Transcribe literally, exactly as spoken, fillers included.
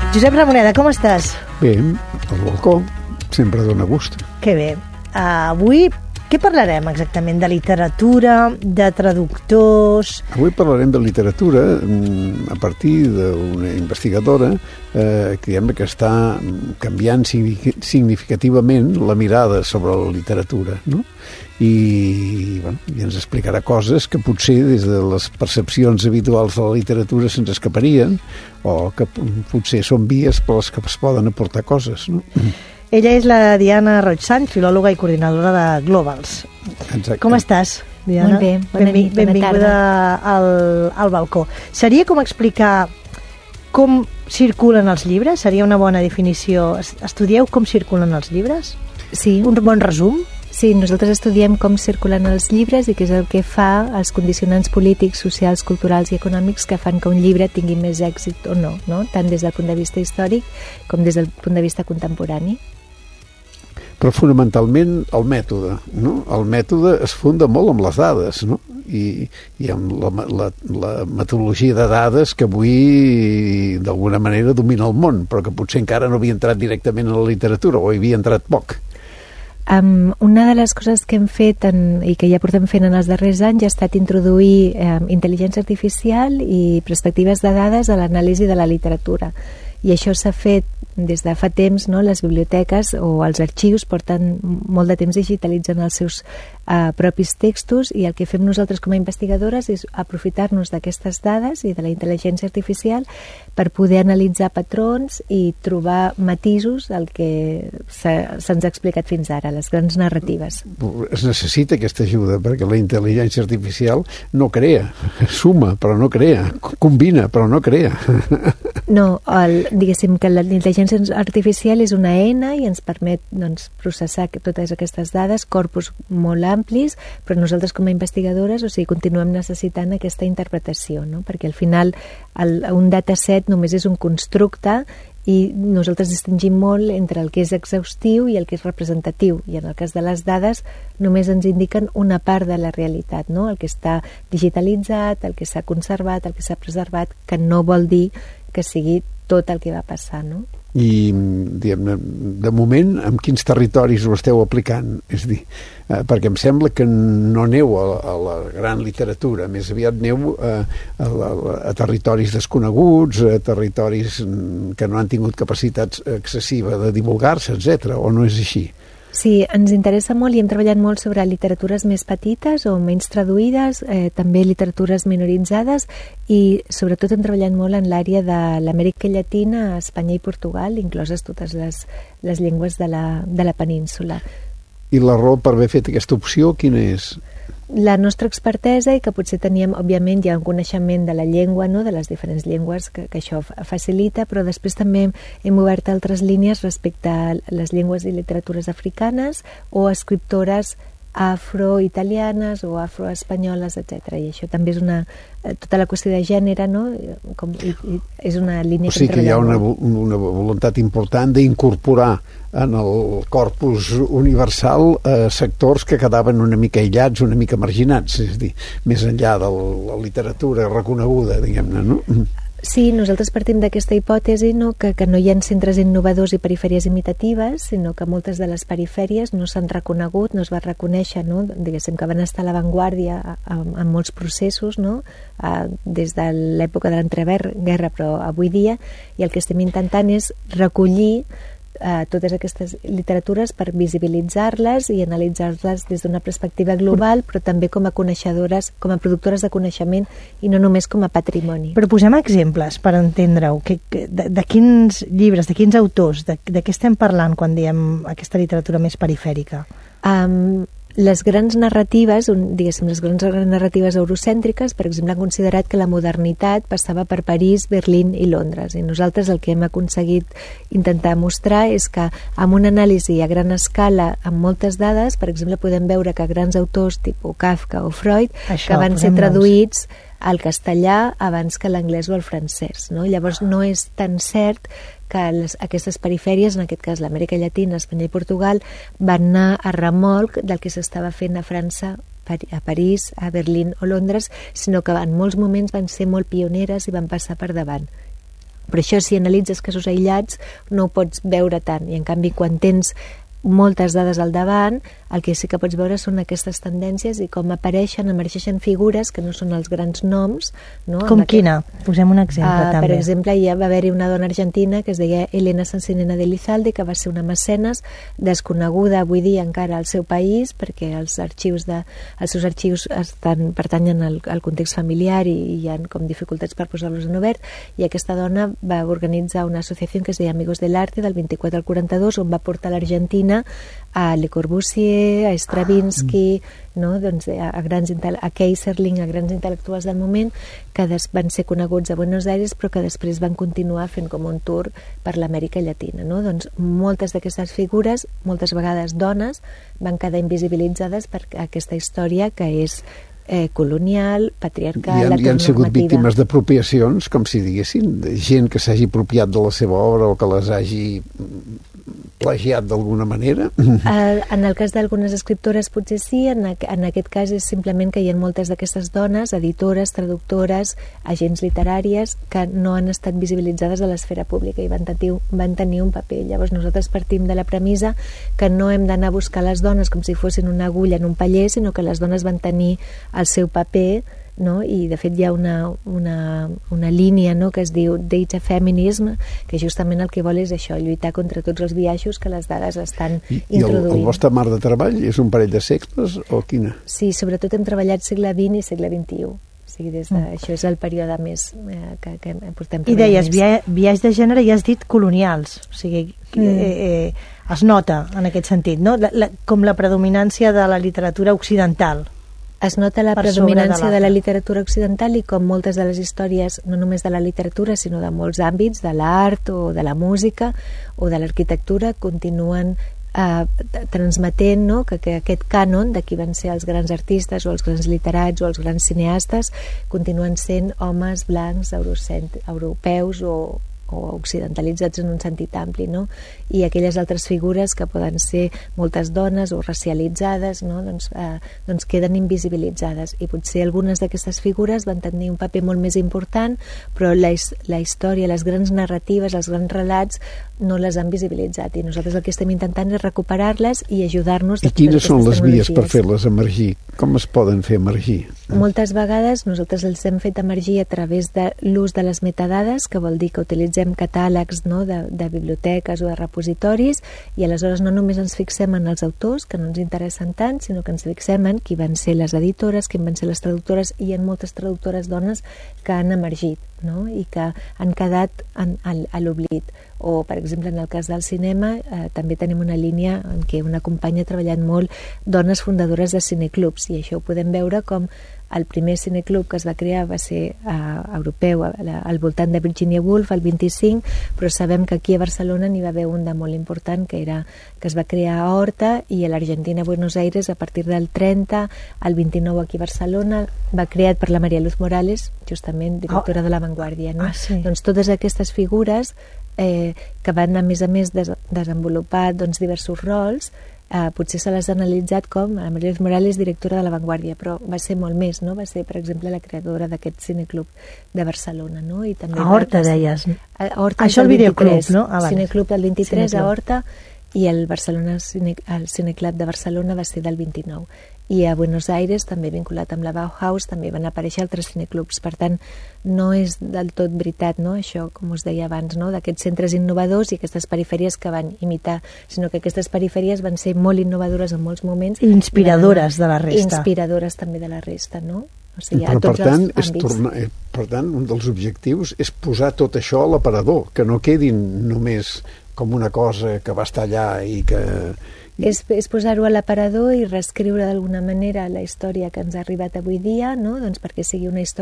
Josep Ramoneda, com estàs? Bé, el balcó sempre dona gust. Que bé. Uh, avui, què parlarem exactament? De literatura, de traductors... Avui parlarem de literatura a partir d'una investigadora eh, que, diguem, que està canviant significativament la mirada sobre la literatura, no? I, bueno, i ens explicarà coses que potser des de les percepcions habituals de la literatura se'ns escaparien o que potser són vies per les que es poden aportar coses, no? Ella és la Diana Roig-Sant, filòloga i coordinadora de Globals. Exacte. Com estàs, Diana? Molt bé, bona Benvi nit, bona benvinguda al, al balcó. Seria com explicar com circulen els llibres? Seria una bona definició. Estudieu com circulen els llibres? Sí. Un bon resum? Sí, nosaltres estudiem com circulen els llibres i què és el que fa els condicionants polítics, socials, culturals i econòmics que fan que un llibre tingui més èxit o no, no? Tant des del punt de vista històric com des del punt de vista contemporani. Però fonamentalment el mètode, no? El mètode es funda molt amb les dades, no? I, i amb la, la, la metodologia de dades que avui d'alguna manera domina el món, però que potser encara no havia entrat directament a la literatura o hi havia entrat poc. Um, una de les coses que hem fet en, i que ja portem fent en els darrers anys ha estat introduir um, intel·ligència artificial i perspectives de dades a l'anàlisi de la literatura. I això s'ha fet des de fa temps, no? Les biblioteques o els arxius porten molt de temps digitalitzant els seus uh, propis textos i el que fem nosaltres com a investigadores és aprofitar-nos d'aquestes dades i de la intel·ligència artificial per poder analitzar patrons i trobar matisos al que se'ns ha explicat fins ara, les grans narratives. Es necessita aquesta ajuda perquè la intel·ligència artificial no crea, suma però no crea, combina però no crea. No, el, diguéssim que la intel·ligència artificial és una eina i ens permet doncs, processar totes aquestes dades, corpus molt amplis, però nosaltres com a investigadores, o sigui, continuem necessitant aquesta interpretació, no? Perquè al final el, un dataset només és un constructe i nosaltres distingim molt entre el que és exhaustiu i el que és representatiu, i en el cas de les dades només ens indiquen una part de la realitat, no? El que està digitalitzat, el que s'ha conservat, el que s'ha preservat, que no vol dir que sigui tot el que va passar, no? I, diguem-ne, de moment, en quins territoris ho esteu aplicant? És a dir, eh, perquè em sembla que no aneu a, a la gran literatura, més aviat aneu a, a, a, a territoris desconeguts, a territoris que no han tingut capacitat excessiva de divulgar-se, etcètera, o no és així? Sí, ens interessa molt i hem treballat molt sobre literatures més petites o menys traduïdes, eh, també literatures minoritzades i sobretot hem treballat molt en l'àrea de l'Amèrica Llatina, Espanya i Portugal, incloses totes les, les llengües de la, de la península. I la raó per haver fet aquesta opció quina és? La nostra expertesa i que potser teníem, òbviament, ja un coneixement de la llengua, no? De les diferents llengües que, que això facilita, però després també hem obert altres línies respecte a les llengües i literatures africanes o escriptores afroitalianes o afroespanyoles, etcètera. I això també és una... tota la qüestió de gènere, no? Com, i, i és una línia o sigui que, que hi ha una, una voluntat important d'incorporar en el corpus universal eh, sectors que quedaven una mica aïllats, una mica marginats, és a dir, més enllà de la literatura reconeguda, diguem-ne, no? Sí, nosaltres partim d'aquesta hipòtesi, no? que, que no hi ha centres innovadors i perifèries imitatives, sinó que moltes de les perifèries no s'han reconegut, no es va reconèixer, no? Diguéssim que van estar a l'avantguàrdia en molts processos, no? A, des de l'època de l'entreguerra, però avui dia, i el que estem intentant és recollir eh, totes aquestes literatures per visibilitzar-les i analitzar-les des d'una perspectiva global, però també com a coneixedores, com a productores de coneixement i no només com a patrimoni. Però posem exemples per entendre-ho. Que, que, de, de quins llibres, de quins autors, de, de què estem parlant quan diem aquesta literatura més perifèrica? Um, les grans narratives, diguéssim, les grans narratives eurocèntriques, per exemple, han considerat que la modernitat passava per París, Berlín i Londres. I nosaltres el que hem aconseguit intentar mostrar és que amb una anàlisi a gran escala, amb moltes dades, per exemple, podem veure que grans autors tipus Kafka o Freud, Això, que van ser noms. traduïts al castellà abans que l'anglès o el francès, no? Llavors no és tan cert que les, aquestes perifèries, en aquest cas l'Amèrica Llatina, Espanya i Portugal, van anar a remolc del que s'estava fent a França, a París, a Berlín o Londres, sinó que en molts moments van ser molt pioneres i van passar per davant. Però això, si analitzes casos aïllats, no ho pots veure tant. I, en canvi, quan tens moltes dades al davant, el que sí que pots veure són aquestes tendències i com apareixen, emergeixen figures que no són els grans noms. No? Com quina? Posem un exemple, uh, també. Per exemple, ja va haver-hi una dona argentina que es deia Elena Sansinena de Lizalde, que va ser una mecenes desconeguda avui dia encara al seu país, perquè els arxius de, els seus arxius estan, pertanyen al, al context familiar i, i hi ha com dificultats per posar-los en obert, i aquesta dona va organitzar una associació que es deia Amigos del Arte del vint-i-quatre al quaranta-dos, on va portar l'Argentina a Le Corbusier, a Stravinsky, ah. no? doncs a, a, grans a Keyserling, a grans intel·lectuals del moment, que des, van ser coneguts a Buenos Aires, però que després van continuar fent com un tour per l'Amèrica Llatina. No? Doncs moltes d'aquestes figures, moltes vegades dones, van quedar invisibilitzades per aquesta història que és eh, colonial, patriarcal, I han, i han sigut víctimes d'apropiacions, com si diguessin, de gent que s'hagi apropiat de la seva obra o que les hagi plagiat d'alguna manera? Uh, en el cas d'algunes escriptores potser sí, en, a, en aquest cas és simplement que hi ha moltes d'aquestes dones, editores, traductores, agents literàries, que no han estat visibilitzades a l'esfera pública i van tenir, van tenir un paper. Llavors nosaltres partim de la premissa que no hem d'anar a buscar les dones com si fossin una agulla en un paller, sinó que les dones van tenir el seu paper, no? I de fet hi ha una, una, una línia, no? que es diu Data Feminism, que justament el que vol és això, lluitar contra tots els biaixos que les dades estan I, introduint. I el, el vostre marc de treball és un parell de segles o quina? Sí, sobretot hem treballat segle vint i segle vint-i-u. O sigui, des de, mm. això és el període més eh, que, que portem treballant. I deies, via, viatge de gènere, i has dit colonials, o sigui, mm. eh, eh, es nota en aquest sentit, no? La, la, com la predominància de la literatura occidental. Es nota la predominància de, de la literatura occidental i com moltes de les històries, no només de la literatura, sinó de molts àmbits, de l'art o de la música o de l'arquitectura, continuen eh, transmetent, no? que, que aquest cànon de qui van ser els grans artistes o els grans literats o els grans cineastes continuen sent homes blancs, eurocent, europeus o o occidentalitzats en un sentit ampli, no? I aquelles altres figures que poden ser moltes dones o racialitzades, no? doncs, eh, doncs queden invisibilitzades, i potser algunes d'aquestes figures van tenir un paper molt més important, però la, la història, les grans narratives, els grans relats no les han visibilitzat, i nosaltres el que estem intentant és recuperar-les i ajudar-nos. I quines són les vies per fer-les emergir? Com es poden fer emergir? Moltes vegades nosaltres els hem fet emergir a través de l'ús de les metadades, que vol dir que utilitzem catàlegs, no? de, de biblioteques o de repositoris, i aleshores no només ens fixem en els autors, que no ens interessen tant, sinó que ens fixem en qui van ser les editores, qui van ser les traductores, i en moltes traductores dones que han emergit, no? I que han quedat en, en, a l'oblit. O, per exemple, en el cas del cinema, eh, també tenim una línia en què una companya ha treballat molt dones fundadores de cineclubs, i això ho podem veure com el primer cineclub que es va crear va ser uh, europeu, al voltant de Virginia Woolf, el vint-i-cinc, però sabem que aquí a Barcelona n'hi va haver un de molt important, que era que es va crear a Horta, i a l'Argentina, a Buenos Aires, a partir del trenta, al vint-i-nou aquí a Barcelona, va creat per la María Luz Morales, justament directora oh. de La Vanguardia. No? Ah, sí. Doncs totes aquestes figures eh, que van, a més a més, des desenvolupar doncs, diversos rols, Uh, potser se les ha analitzat com a María Luz Morales, directora de La Vanguardia, però va ser molt més, no? Va ser, per exemple, la creadora d'aquest cineclub de Barcelona, no? I també a Horta, va, deies. A Horta, això el videoclub, no? Ah, cineclub del vint-i-tres cineclub. A Horta, i el Barcelona Cine, el Cineclub de Barcelona va ser del vint-i-nou. I a Buenos Aires, també vinculat amb la Bauhaus, també van aparèixer altres cineclubs. Per tant, no és del tot veritat, no? Això, com us deia abans, no? D'aquests centres innovadors i aquestes perifèries que van imitar, sinó que aquestes perifèries van ser molt innovadores en molts moments. I inspiradores de la resta. Inspiradores també de la resta, no? O sigui, però, a tots per tant, els és tornar, eh, per tant, un dels objectius és posar tot això a l'aparador, que no quedin només com una cosa que va estar allà i que... És, és posar-ho a l'aparador i reescriure d'alguna manera la història que ens ha arribat avui dia, no? Doncs perquè sigui una història